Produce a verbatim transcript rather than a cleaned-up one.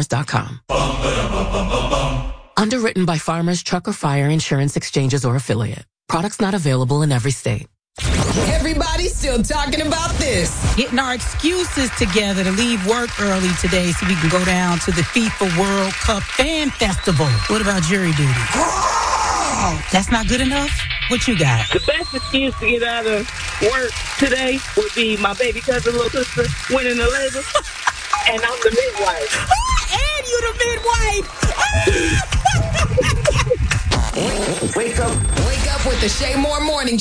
farmers dot com. Underwritten by Farmers Truck or Fire Insurance Exchanges or Affiliate. Products not available in every state. Everybody's still talking about this. Getting our excuses together to leave work early today so we can go down to the FIFA World Cup Fan Festival. What about jury duty? That's not good enough? What you got? The best excuse to get out of work today would be my baby cousin, little sister, winning the labor. And I'm the midwife. And you the midwife. Wake up. Wake up with the Shay Moore Morning